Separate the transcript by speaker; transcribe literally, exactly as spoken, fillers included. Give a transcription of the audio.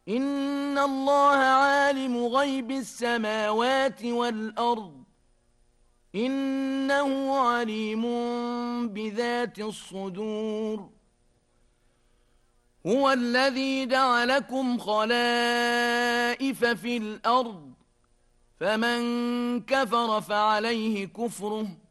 Speaker 1: إن الله عالم غيب السماوات والأرض إنه عليم بذات الصدور هو الذي جعلكم خلائف في الأرض فمن كفر فعليه كفره